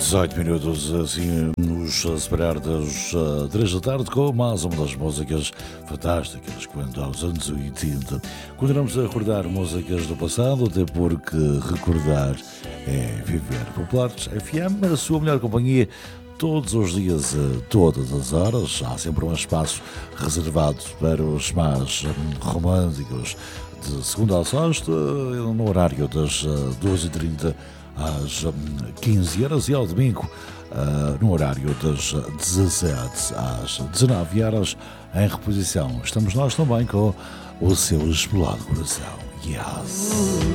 18 minutos, assim, nos separar das 3 da tarde, com mais uma das músicas fantásticas quanto aos anos 80. Continuamos a recordar músicas do passado, até porque recordar é viver. Populares FM, a sua melhor companhia, todos os dias, a todas as horas. Há sempre um espaço reservado para os mais românticos, de segunda a sexta, no horário das 12h30 às 15 horas e ao domingo no horário das 17 às 19 horas em reposição. Estamos nós também com o seu explorado coração. Yes!